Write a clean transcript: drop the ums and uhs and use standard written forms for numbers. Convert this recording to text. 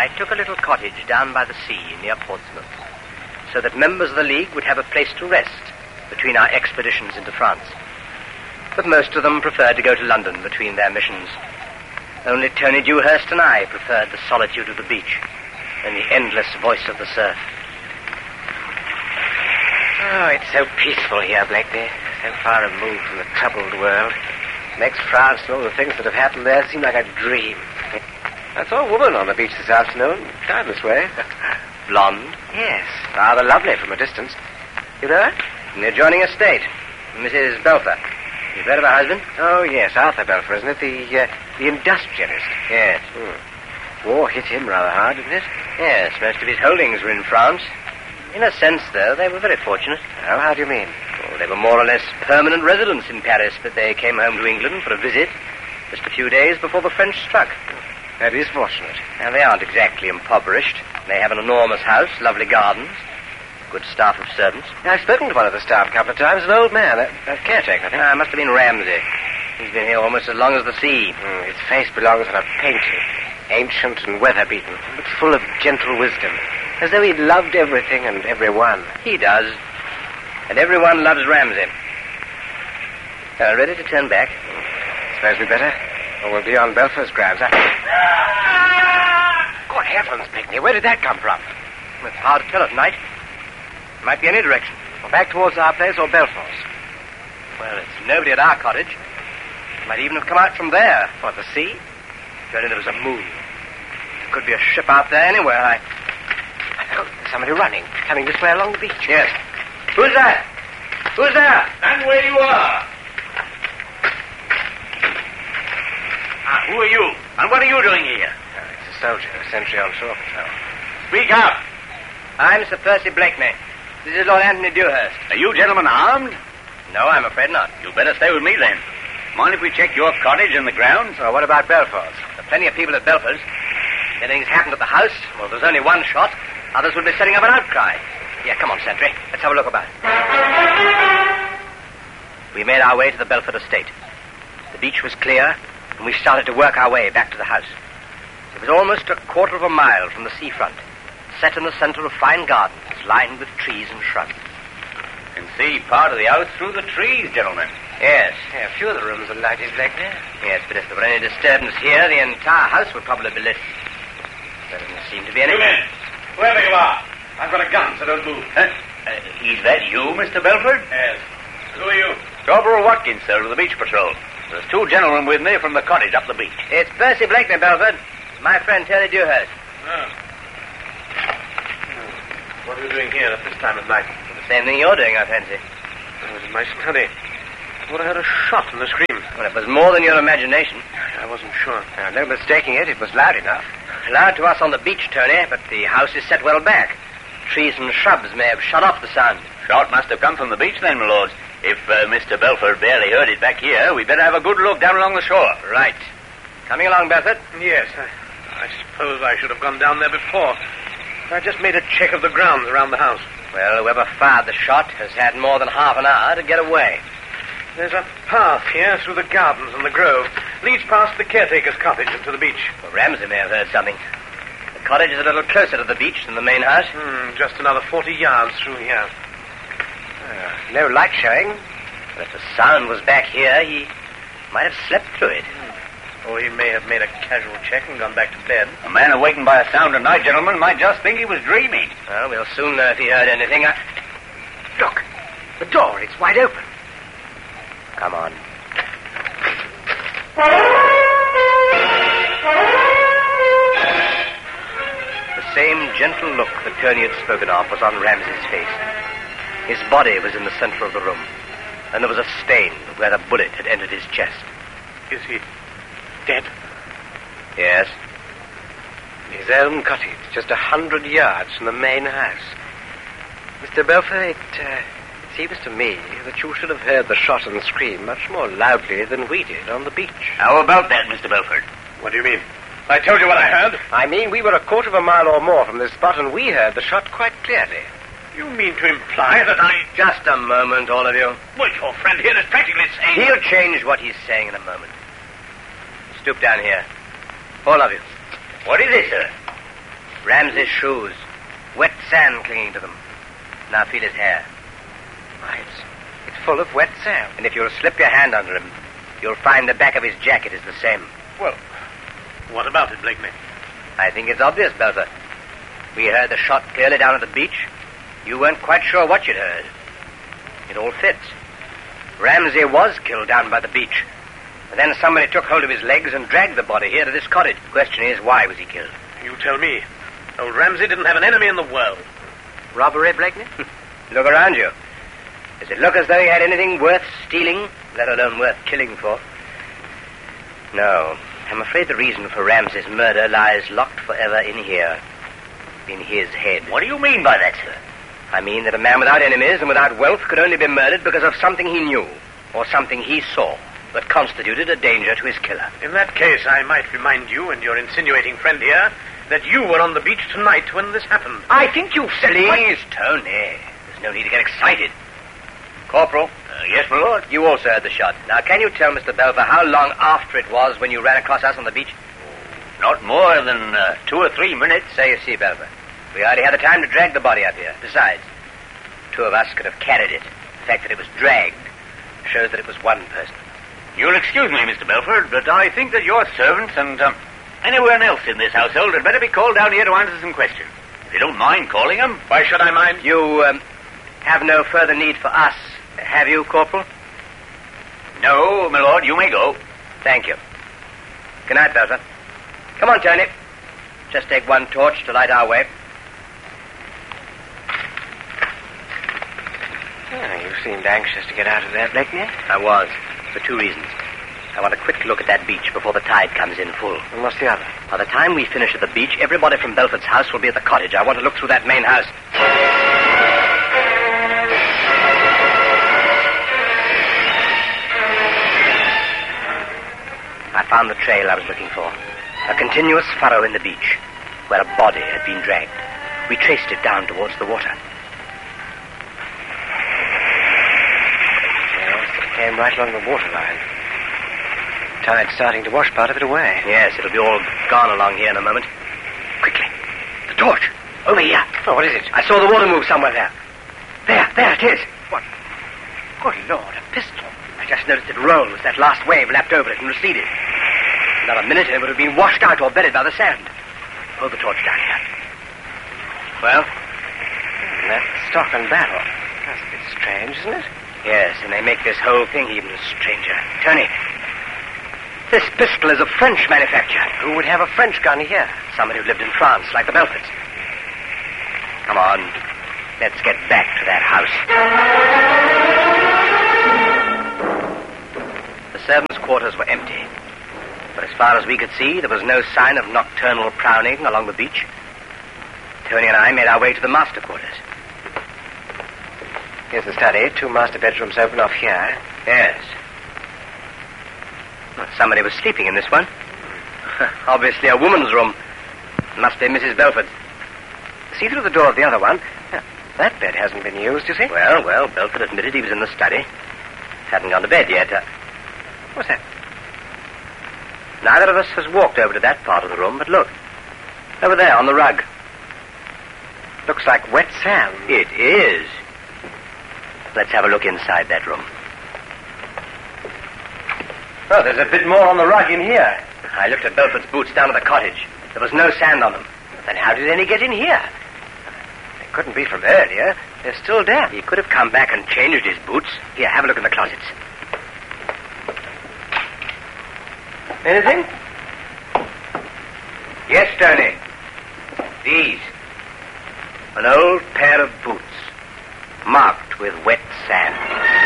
I took a little cottage down by the sea near Portsmouth, so that members of the League would have a place to rest between our expeditions into France. But most of them preferred to go to London between their missions. Only Tony Dewhurst and I preferred the solitude of the beach and the endless voice of the surf. Oh, it's so peaceful here, Blakeney. So far removed from the troubled world. Makes France and all the things that have happened there seem like a dream. I saw a woman on the beach this afternoon, down this way. Blonde? Yes, rather lovely from a distance. You know her? From the adjoining estate, Mrs. Belfer. You've heard of her husband? Oh, yes, Arthur Belfer, isn't it? The industrialist. Yes. War hit him rather hard, didn't it? Yes, most of his holdings were in France. In a sense, though, they were very fortunate. Oh, how do you mean? Well, they were more or less permanent residents in Paris, but they came home to England for a visit just a few days before the French struck. That is fortunate. Now, they aren't exactly impoverished. They have an enormous house, lovely gardens, good staff of servants. I've spoken to one of the staff a couple of times, an old man, a caretaker, I think. Must have been Ramsay. He's been here almost as long as the sea. His face belongs on a painting, ancient and weather-beaten, but full of gentle wisdom, as though he'd loved everything and everyone. He does. And everyone loves Ramsay. Ready to turn back? Suppose we better? Or we'll be on Belfer's grounds. Good heavens, Blakeney, where did that come from? It's hard to tell at night. Might be any direction. Well, back towards our place or Belfort's? Well, it's nobody at our cottage. Might even have come out from there. What, the sea? If only there was a moon. There could be a ship out there anywhere. Oh, there's somebody running, coming this way along the beach. Yes. Who's that? Who's there? Stand where you are. Who are you? And what are you doing here? It's a soldier, a sentry on shore patrol. Speak up. I'm Sir Percy Blakeney. This is Lord Anthony Dewhurst. Are you gentlemen armed? No, I'm afraid not. You better stay with me then. Mind if we check your cottage and the grounds? Oh, what about Belfort's? There are plenty of people at Belford's. If anything's happened at the house, well, there's only one shot. Others would be setting up an outcry. Yeah, come on, sentry. Let's have a look about. We made our way to the Belford estate. The beach was clear, and we started to work our way back to the house. It was almost a quarter of a mile from the seafront, set in the center of fine gardens, lined with trees and shrubs. You can see part of the house through the trees, gentlemen. Yes. Yeah, a few of the rooms are lighted, Blakeney. Yes, but if there were any disturbance here, the entire house would probably be lit. There doesn't seem to be any... You men, whoever you are, I've got a gun, so don't move. Is that you, Mr. Belford? Yes. Who are you? Corporal Watkins, sir, of the beach patrol. There's two gentlemen with me from the cottage up the beach. It's Percy Blakeney, Belford. My friend Tony Dewhurst. Oh. What are you doing here at this time of night? The same thing you're doing, I fancy. I was in my study. I thought I heard a shot and a scream. Well, it was more than your imagination. I wasn't sure. No mistaking it. It was loud enough. Loud to us on the beach, Tony, but the house is set well back. Trees and shrubs may have shut off the sound. Shot must have come from the beach then, my lords. If Mr. Belford barely heard it back here, we'd better have a good look down along the shore. Right. Coming along, Belford? Yes. I suppose I should have gone down there before. I just made a check of the grounds around the house. Well, whoever fired the shot has had more than half an hour to get away. There's a path here through the gardens and the grove. Leads past the caretaker's cottage and to the beach. Well, Ramsay may have heard something. The cottage is a little closer to the beach than the main house. Just another 40 yards through here. No light showing. But if the sound was back here, he might have slept through it. Or he may have made a casual check and gone back to bed. A man awakened by a sound at night, gentlemen, might just think he was dreaming. Well, we'll soon know if he heard anything. Look, the door, it's wide open. Come on. The same gentle look that Tony had spoken of was on Ramsay's face. His body was in the center of the room, and there was a stain where the bullet had entered his chest. Is he dead? Yes. His own cottage, just 100 yards from the main house. Mr. Belfer, it seems to me that you should have heard the shot and scream much more loudly than we did on the beach. How about that, Mr. Belford? What do you mean? I told you what I heard. I mean, we were a quarter of a mile or more from this spot, and we heard the shot quite clearly. You mean to imply that I... Just a moment, all of you. Well, your friend here is practically saying... He'll change what he's saying in a moment. Stoop down here. All of you. What is it, sir? Ramsey's shoes. Wet sand clinging to them. Now feel his hair. Why, it's full of wet sand. And if you'll slip your hand under him, you'll find the back of his jacket is the same. Well, what about it, Blakeney? I think it's obvious, Belfer. We heard the shot clearly down at the beach. You weren't quite sure what you'd heard. It all fits. Ramsey was killed down by the beach. And then somebody took hold of his legs and dragged the body here to this cottage. The question is, why was he killed? You tell me. Old Ramsey didn't have an enemy in the world. Robbery, Blakeney? Look around you. Does it look as though he had anything worth stealing, let alone worth killing for? No. I'm afraid the reason for Ramsey's murder lies locked forever in here. In his head. What do you mean by that, sir? I mean that a man without enemies and without wealth could only be murdered because of something he knew, or something he saw, that constituted a danger to his killer. In that case, I might remind you and your insinuating friend here that you were on the beach tonight when this happened. I think you've said... Please, Tony. There's no need to get excited. Corporal. Yes, my lord. You also heard the shot. Now, can you tell Mr. Belfer how long after it was when you ran across us on the beach? Not more than 2 or 3 minutes. So you see, Belfer. We hardly had the time to drag the body up here. Besides, 2 of us could have carried it. The fact that it was dragged shows that it was one person. You'll excuse me, Mr. Belford, but I think that your servants and anyone else in this household had better be called down here to answer some questions. If you don't mind calling them. Why should I mind? You have no further need for us, have you, Corporal? No, my lord, you may go. Thank you. Good night, Belfer. Come on, Tony. Just take one torch to light our way. You seemed anxious to get out of there, Blakeney. I was, for 2 reasons. I want a quick look at that beach before the tide comes in full. And what's the other? By the time we finish at the beach, everybody from Belford's house will be at the cottage. I want to look through that main house. I found the trail I was looking for. A continuous furrow in the beach, where a body had been dragged. We traced it down towards the water. Came right along the waterline. Tide's starting to wash part of it away. Yes, it'll be all gone along here in a moment. Quickly. The torch. Over here. Oh, what is it? I saw the water move somewhere there. There it is. What? Good Lord, a pistol. I just noticed it roll as that last wave lapped over it and receded. Another minute and it would have been washed out or buried by the sand. Hold the torch down here. Well? That's stock and barrel. That's a bit strange, isn't it? Yes, and they make this whole thing even stranger. Tony, this pistol is of French manufacture. Who would have a French gun here? Somebody who lived in France, like the Belfords. Come on, let's get back to that house. The servants' quarters were empty. But as far as we could see, there was no sign of nocturnal prowling along the beach. Tony and I made our way to the master quarters. Here's the study. 2 master bedrooms open off here. Yes. Well, somebody was sleeping in this one. Obviously a woman's room. Must be Mrs. Belford. See through the door of the other one. That bed hasn't been used, you see? Well, Belford admitted he was in the study. Hadn't gone to bed yet. What's that? Neither of us has walked over to that part of the room, but look. Over there on the rug. Looks like wet sand. It is. Let's have a look inside that room. Oh, there's a bit more on the rug in here. I looked at Belford's boots down at the cottage. There was no sand on them. Then how did any get in here? They couldn't be from earlier. They're still damp. He could have come back and changed his boots. Here, have a look in the closets. Anything? Yes, Tony. These. An old pair of boots, marked with wet sand.